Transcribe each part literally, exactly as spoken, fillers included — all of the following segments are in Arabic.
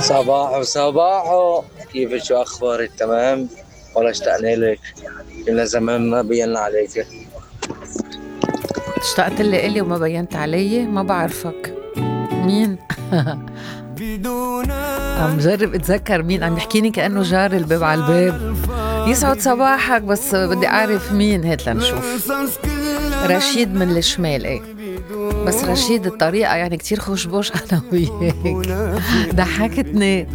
صباحو صباحو، كيفك؟ شو اخبارك؟ تمام والله اشتقنا لك، كنا زمان ما بينا عليك. اشتقت لي إلي وما بينت علي؟ ما بعرفك مين؟ عم جرب اتذكر مين عم يحكيني كأنه جار الباب على الباب. يسعد صباحك، بس بدي اعرف مين. هات لنشوف. رشيد من الشمال. ايه بس رشيد الطريقة يعني كتير خوشبوش انا وياك. ضحكتني.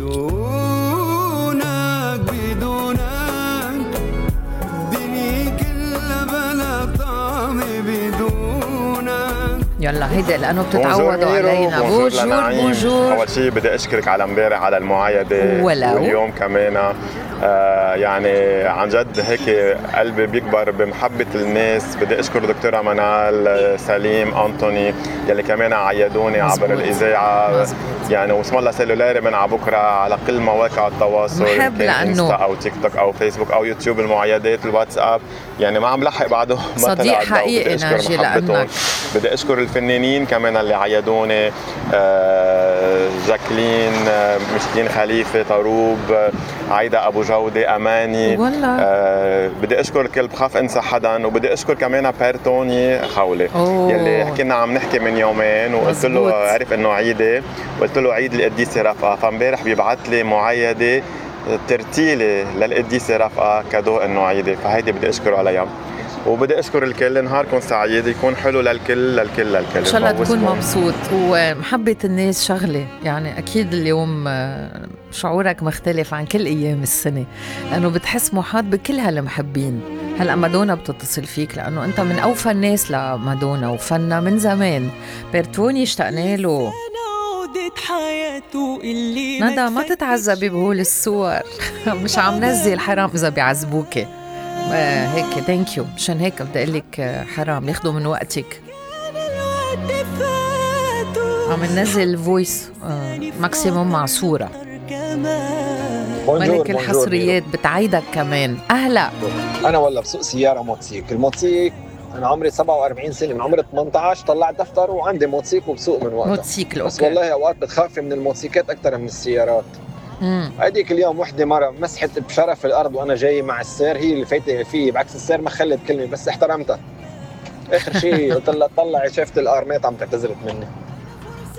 يلا هيدا لأنه بتتعودوا علينا. بونجور بونجور. أول شيء بدي أشكرك على امبارح على المعايدة ولو. واليوم كمان. آه يعني عن جد هيك قلبي بيكبر بمحبة الناس. بدي أشكر دكتورة منال، سليم، أنطوني يلي كمان عيدوني مزبوط. عبر الإذاعة. مزبوط. يعني واسم الله سيلولاري من على بكرة على كل مواقع التواصل، محب كان لأنه انستا أو تيك توك أو فيسبوك أو يوتيوب، المعايدات، الواتساب. يعني ما عم لحق بعده صديق حقيقي ناجي لأنك. بدي أشكر الفنانين كمان اللي عيدوني، آه جاكلين، آه مشكين خليفة، طروب، آه عايدة أبو جودة، أماني. والله. آه بدي أشكر الكل، بخاف أنسى حدا. وبدي أشكر كمان بيرتوني خولي أوه. يلي حكينا عم نحكي من يومين، وقلت له عرف إنه عيدة، قلت له عيد القديسة رفقة، فامبارح بيبعت لي معايدة ترتيلي للقديسة رفقة كادو إنه عيدة، فهيدي بدي أشكره عليها. وبدي اشكر الكل. نهاركم سعيد، يكون حلو للكل للكل للكل ان شاء الله تكون مبسوط. ومحبة الناس شغلة يعني اكيد اليوم شعورك مختلف عن كل ايام السنة، لانه بتحس محاط بكل هالمحبين. هلا مادونا بتتصل فيك لانه انت من اوفى الناس لمادونا وفنها من زمان. بيرتوني اشتقنا له. ندى ما تتعذبي بهول الصور. مش عم نزل، حرام اذا بيعذبوكي. آه هيك ثانك يو. مشان هيك بدي اقول لك حرام ياخذوا من وقتك. عم ننزل فويس آه ماكسيموم مع صورة. ملك الحصريات بتعيدك كمان. اهلا. انا والله بسوق سيارة موتسيك. الموتسيك انا عمري سبعة وأربعين سنة، من عمري ثمانية عشر طلعت دفتر وعندي موتسيك وبسوق من وقتها. موتسيكل. بس والله اوقات بتخافي من الموتسيكات اكثر من السيارات. هذيك اليوم وحده مره مسحت بشرف الارض وانا جاي مع السير، هي اللي فايته فيه بعكس السير، ما خلت كلمه بس احترمتها. اخر شيء قلت لها طلعي، شفت الارمات عم تعتذرت مني.